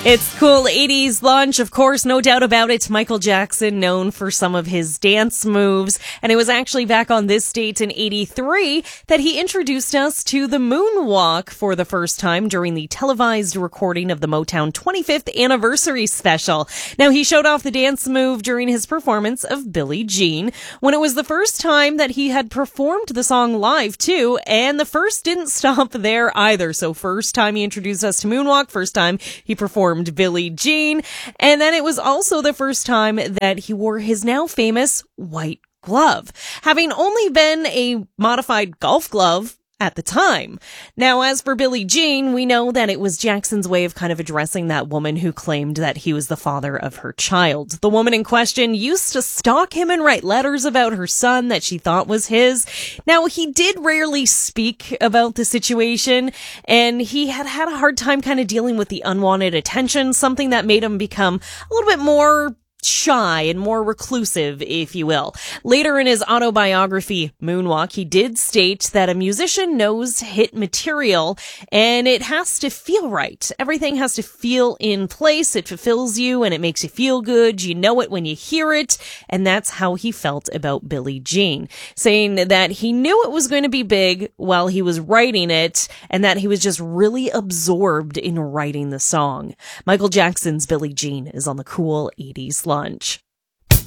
It's Cool 80s Lunch, of course, no doubt about it. Michael Jackson, known for some of his dance moves. And it was actually back on this date in 83 that he introduced us to the moonwalk for the first time during the televised recording of the Motown 25th anniversary special. Now, he showed off the dance move during his performance of Billie Jean, when it was the first time that he had performed the song live, too. And the first didn't stop there either. So first time he introduced us to moonwalk, first time he performed Billie Jean, and then it was also the first time that he wore his now famous white glove, having only been a modified golf glove at the time. Now, as for Billie Jean, we know that it was Jackson's way of kind of addressing that woman who claimed that he was the father of her child. The woman in question used to stalk him and write letters about her son that she thought was his. Now, he did rarely speak about the situation, and he had had a hard time kind of dealing with the unwanted attention, something that made him become a little bit more shy and more reclusive, if you will. Later in his autobiography, Moonwalk, he did state that a musician knows hit material and it has to feel right. Everything has to feel in place. It fulfills you and it makes you feel good. You know it when you hear it. And that's how he felt about Billie Jean, saying that he knew it was going to be big while he was writing it and that he was just really absorbed in writing the song. Michael Jackson's Billie Jean is on the Cool 80s Lunch.